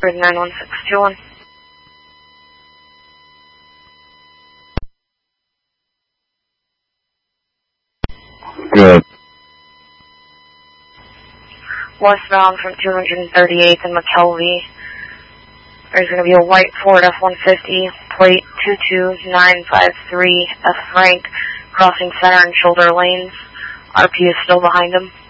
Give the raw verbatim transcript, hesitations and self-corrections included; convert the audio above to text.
nine one six two one. Good. Westbound from two hundred thirty-eighth and McKelvey. There's going to be a white Ford F one fifty, plate two two nine five three F Frank, crossing center and shoulder lanes. R P is still behind him.